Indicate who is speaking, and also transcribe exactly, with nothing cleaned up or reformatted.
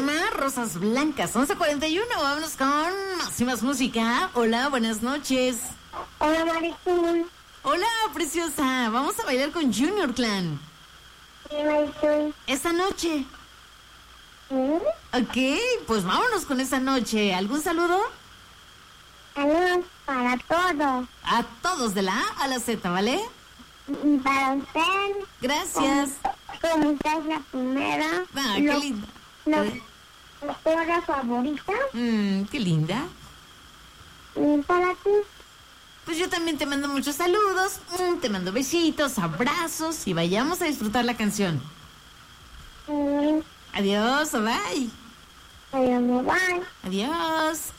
Speaker 1: llama Rosas Blancas, once cuarenta y uno. Vámonos con más y más música. Hola, buenas noches.
Speaker 2: Hola, Marisol.
Speaker 1: Hola, preciosa. Vamos a bailar con Junior Clan.
Speaker 2: Sí, Marisol.
Speaker 1: Esta noche.
Speaker 2: ¿Mm?
Speaker 1: Ok, pues vámonos con esta noche. ¿Algún saludo?
Speaker 2: Saludos para todos.
Speaker 1: A todos de la A a la Z, ¿vale?
Speaker 2: Y para usted.
Speaker 1: Gracias.
Speaker 2: Como usted es la primera.
Speaker 1: Ah, qué
Speaker 2: lo-
Speaker 1: linda.
Speaker 2: lo-
Speaker 1: Eh,
Speaker 2: Doctora favorita.
Speaker 1: mm, qué linda.
Speaker 2: Y para ti.
Speaker 1: Pues yo también te mando muchos saludos, mm, te mando besitos, abrazos y vayamos a disfrutar la canción.
Speaker 2: Mm,
Speaker 1: Adiós, bye.
Speaker 2: Adiós, bye.
Speaker 1: Adiós.